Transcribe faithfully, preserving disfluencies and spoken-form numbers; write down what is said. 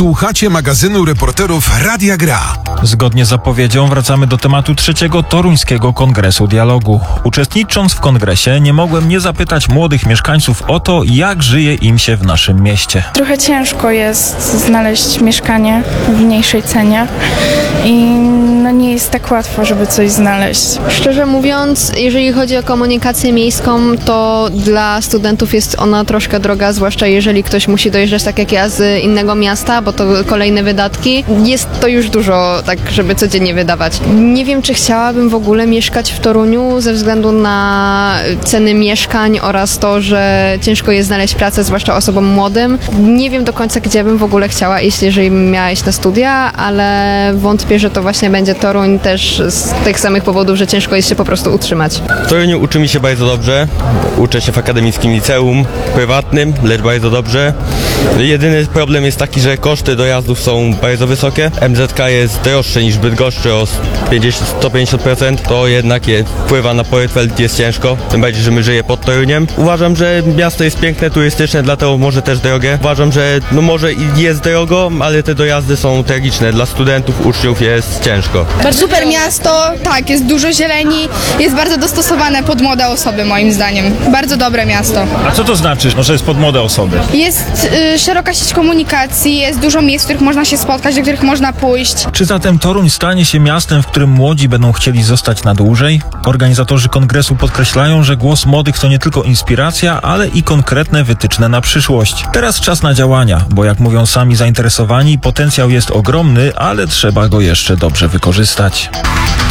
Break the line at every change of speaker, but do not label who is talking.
Słuchacie magazynu reporterów Radia Gra.
Zgodnie z zapowiedzią wracamy do tematu trzeciego Toruńskiego Kongresu Dialogu. Uczestnicząc w kongresie nie mogłem nie zapytać młodych mieszkańców o to, jak żyje im się w naszym mieście.
Trochę ciężko jest znaleźć mieszkanie w mniejszej cenie i no nie jest tak łatwo, żeby coś znaleźć.
Szczerze mówiąc, jeżeli chodzi o komunikację miejską, to dla studentów jest ona troszkę droga, zwłaszcza jeżeli ktoś musi dojeżdżać tak jak ja z innego miasta, bo to kolejne wydatki. Jest to już dużo, tak żeby codziennie wydawać. Nie wiem, czy chciałabym w ogóle mieszkać w Toruniu ze względu na ceny mieszkań oraz to, że ciężko jest znaleźć pracę, zwłaszcza osobom młodym. Nie wiem do końca, gdzie bym w ogóle chciała iść, jeżeli bym miała iść na studia, ale wątpię, że to właśnie będzie Toruń też z tych samych powodów, że ciężko jest się po prostu utrzymać.
W Toruniu uczy mi się bardzo dobrze. Uczę się w akademickim liceum prywatnym, lecz bardzo dobrze. Jedyny problem jest taki, że koszty dojazdów są bardzo wysokie. M Z K jest droższe niż Bydgoszczy o pięćdziesiąt do stu pięćdziesięciu procent. To jednak je, wpływa na portfel, jest ciężko. Tym bardziej, że my żyjemy pod Toruniem. Uważam, że miasto jest piękne, turystyczne, dlatego może też drogie. Uważam, że no może i jest drogo, ale te dojazdy są tragiczne. Dla studentów, uczniów jest ciężko.
Super miasto, tak, jest dużo zieleni, jest bardzo dostosowane pod młode osoby moim zdaniem. Bardzo dobre miasto.
A co to znaczy, no, że jest pod młode osoby?
Jest y, szeroka sieć komunikacji, jest dużo miejsc, w których można się spotkać, do których można pójść.
Czy zatem Toruń stanie się miastem, w którym młodzi będą chcieli zostać na dłużej? Organizatorzy kongresu podkreślają, że głos młodych to nie tylko inspiracja, ale i konkretne wytyczne na przyszłość. Teraz czas na działania, bo jak mówią sami zainteresowani, potencjał jest ogromny, ale trzeba go jeszcze dobrze wykorzystać.